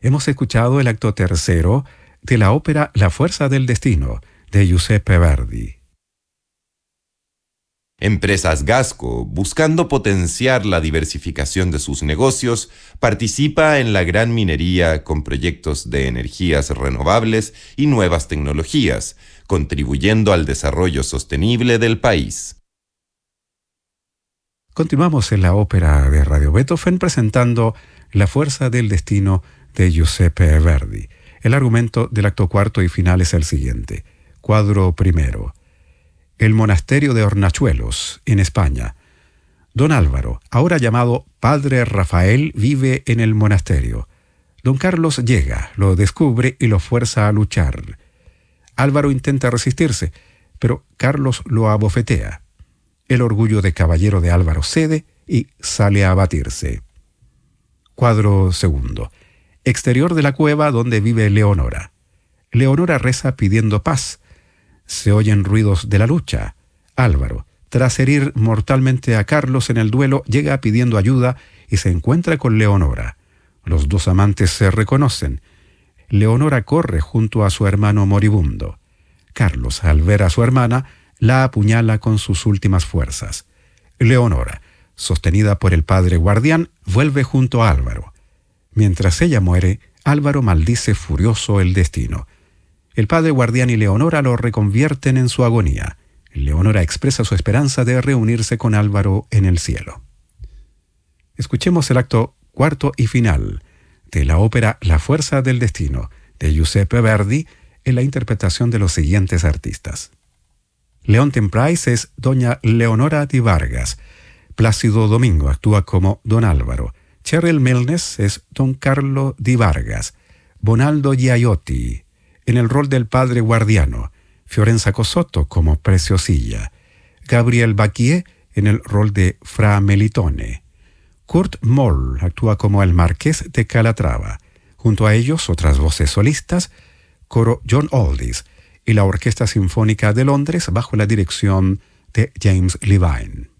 Hemos escuchado el acto tercero de la ópera La fuerza del destino, de Giuseppe Verdi. Empresas Gasco, buscando potenciar la diversificación de sus negocios, participa en la gran minería con proyectos de energías renovables y nuevas tecnologías, contribuyendo al desarrollo sostenible del país. Continuamos en la ópera de Radio Beethoven presentando La fuerza del destino de Giuseppe Verdi. El argumento del acto cuarto y final es el siguiente. Cuadro primero. El monasterio de Hornachuelos, en España. Don Álvaro, ahora llamado Padre Rafael, vive en el monasterio. Don Carlos llega, lo descubre y lo fuerza a luchar. Álvaro intenta resistirse, pero Carlos lo abofetea. El orgullo de caballero de Álvaro cede y sale a batirse. Cuadro segundo. Exterior de la cueva donde vive Leonora. Leonora reza pidiendo paz. Se oyen ruidos de la lucha. Álvaro, tras herir mortalmente a Carlos en el duelo, llega pidiendo ayuda y se encuentra con Leonora. Los dos amantes se reconocen. Leonora corre junto a su hermano moribundo. Carlos, al ver a su hermana, la apuñala con sus últimas fuerzas. Leonora, sostenida por el padre guardián, vuelve junto a Álvaro. Mientras ella muere, Álvaro maldice furioso el destino. El padre guardián y Leonora lo reconvierten en su agonía. Leonora expresa su esperanza de reunirse con Álvaro en el cielo. Escuchemos el acto cuarto y final de la ópera La fuerza del destino, de Giuseppe Verdi, en la interpretación de los siguientes artistas. Leontyne Price es doña Leonora di Vargas. Plácido Domingo actúa como don Álvaro. Cheryl Milnes es don Carlo di Vargas. Bonaldo Giaiotti en el rol del padre guardiano. Fiorenza Cosotto como Preciosilla. Gabriel Bacquier en el rol de Fra Melitone. Kurt Moll actúa como el marqués de Calatrava. Junto a ellos otras voces solistas, coro John Aldis y la Orquesta Sinfónica de Londres bajo la dirección de James Levine.